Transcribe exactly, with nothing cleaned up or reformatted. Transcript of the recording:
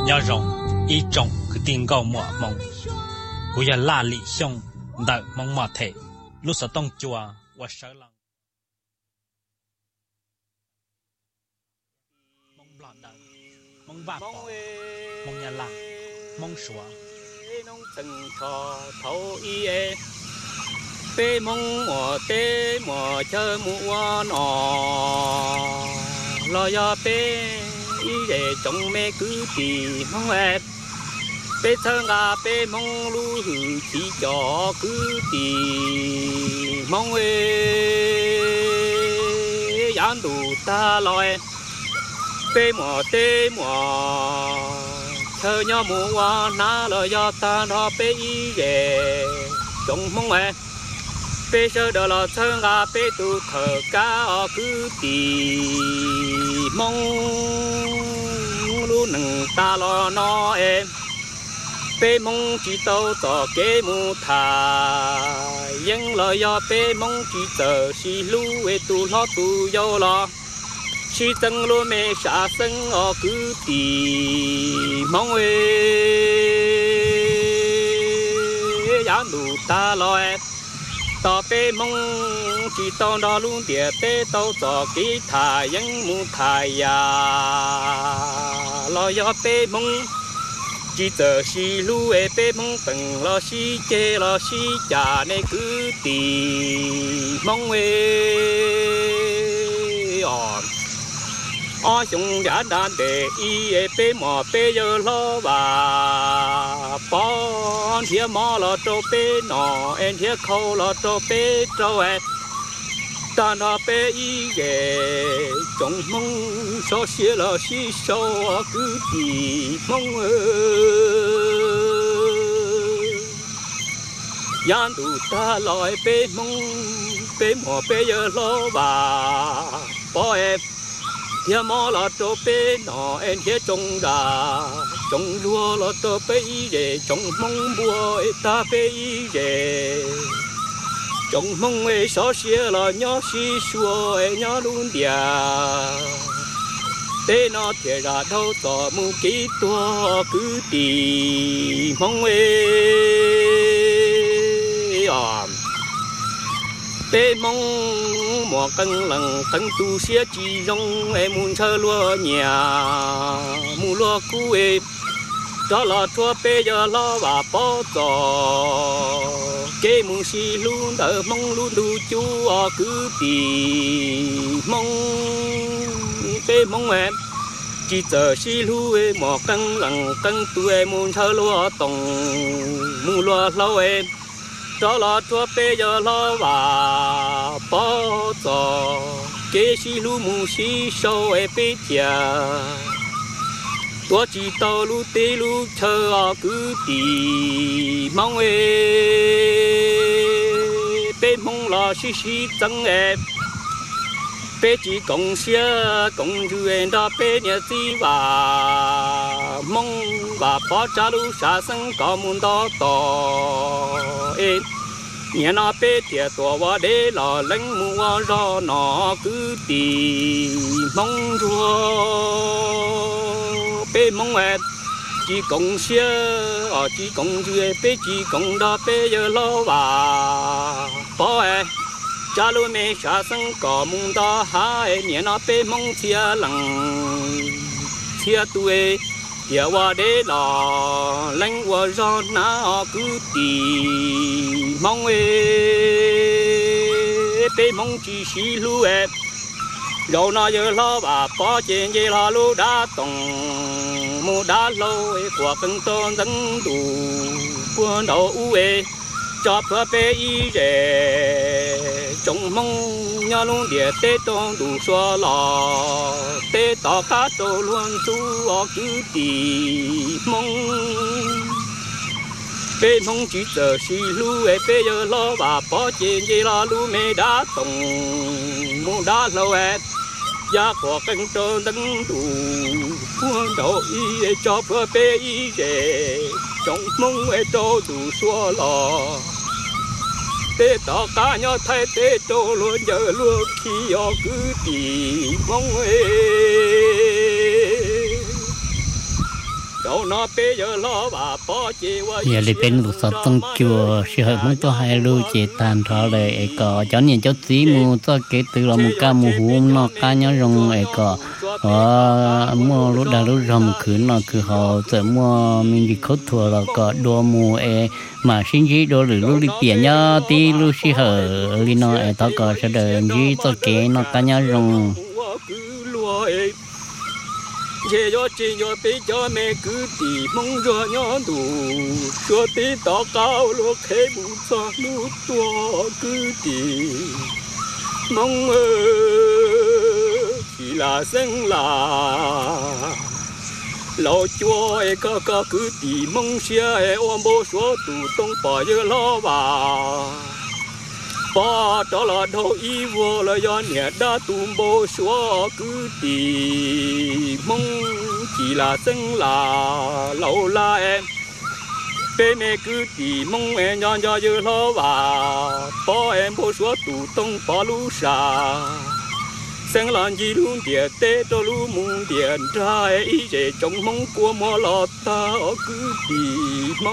nhớ rồng ý trọng cứ tin gạo mỏ mong cú ya la lì xong đợi mong mỏ thể lúc sợ tông chùa và sợ lòng mong blọt đợi mong vạt bỏ mong nhà làng mong sủa nông từng thọ thấu y e bê mong mỏ tê mỏ chơi mua nọ lo ya bê y để trong mẹ cứ tì mong em bê thơ ngà bê mong lu hử chỉ cho cứ tì mong ê dán đủ ta lo em bê mỏ tê mỏ thơ nhau mua ná lo ya ta nó bê y để trong mong em bê sơ đờ là thơ ngà bê tu thờ cá cứ tì mong luôn nâng ta lo nó em bê mong chỉ tàu tỏ kế mù thà nhưng lời do bê mong chỉ tờ xì lú ê tu lo tu yo lo xì tân lô mê xa sân ở cứ tì mong ê giá đủ ta lo em tỏ bê mong chỉ tàu đó luôn địa bê tàu tỏ kỹ thà những mù thà ya lo do bê mong chỉ tờ xì lú ê bê mong từng lo xì chê lo xì chả nê cứ tì mong ê on o chúng đã đàn để y ê bê mò bê giờ lo bà bón thía mò lo trâu bê nọ em thía khâu lo trâu bê trâu em ta nó bê y ghê trong mong so xía lo xí sâu cứ tì mong ơ yan đủ ta lòi bê mong bê mò bê giờ lo bà bó em thía mò lo trâu bê nọ em thía trông đà trông lúa lo trâu bê y ghê trong mong bùa ta bê y ghê trong mong ê xó xía là nhỏ xí xua ê nhỏ luôn đìa tê nó thiệt ra đâu tỏ mù ký tua cứ tì mong ê ảm tê mong mò cân lần cân tu xía chi rong ê muốn chơi lúa nhà mù lúa cú ê đó là chua bê giờ lo và bó tỏ kế mong xì luôn đỡ mong luôn đủ chú ở cứ tì mong bê mong em chỉ chờ xì lu em mò cân lần cân tu em muốn thơ lúa tổng mua lúa lâu em đó là chua bê giờ lo và bó tỏ kế xì lu mù xì sâu em bê thìa tôi chỉ tao lu tê lu chờ cứ tì mong ê bê mong là xí xí chân em bê chỉ công xía công chú em đã bê nhà gì và mong và bỏ trả lu xa sân có muốn đó tỏ em nhà nó bê tiệt tổ và để là lãnh mua ra nó cứ tì mong chúa bê mong em chỉ công xía ở chỉ công chưa bê chỉ công đó bê giờ lo và bỏ em cha lô mẹ cha sân có mong đó hai nhà nó bê mong thia lằng thia tuổi thia qua để là lãnh qua ra nó cứ tì mong em bê mong chỉ xí lu em đầu nó giờ lo và bỏ chuyện gì lo lu đã tổng mu đã lâu của cân tôn dẫn đủ quân đầu u ê cho phở bê y rể trong mong nhà luôn địa tê tôn đủ xóa lò tê tỏ cá trâu luôn chú ở cứ tì mong bê mong chỉ chờ xì lu ê bê giờ lo và bỏ chuyện gì lo lu mê đã tổng mu đã lâu em giá của cân trơn đứng đủ quân đầu y cho phở bê y rể trong mong ê trâu đủ xóa lò tê tỏ cá nhau thay tê trâu luôn giờ luôn khi ở cứ tì mong ê giờ đi bên lục sọt tông chùa sự hợp muốn cho hai lưu chỉ tàn thọ lại có cho nhìn cho tí mua cho cái từ là một ca mua hú nó ca nhớ rong ấy có ở mua lúc đã lúc rong cứ nó cứ họ tự mua mình đi khốt thua là có đồ mua ấy mà sinh gì đồ lử lúc đi tiền nhá tí lúc sự hợp li nó ấy đó có sẽ đợi gì cho cái nó ca nhớ rong chế cho chế cho bé cho mẹ cứ tì mong cho nhỏ đủ cho tí tỏ cao lúc khế bù cho lúc tua cứ tì mong ơ chỉ là sinh là lâu chúa ấy có có cứ tì mong xia ấy ôm bố số tụ tông bỏ giờ lo bà bỏ đó là đâu ý vô là do nhà đã tụm bố số cứ tì mong chỉ là sinh là lâu la em bé mẹ cứ tì mong em nhon cho giờ lo bà bỏ em bố số tụ tông bỏ lú sa sinh làm gì luôn địa tê cho lú mùng điện trai ý về trong mong của mò lọt ta cứ tì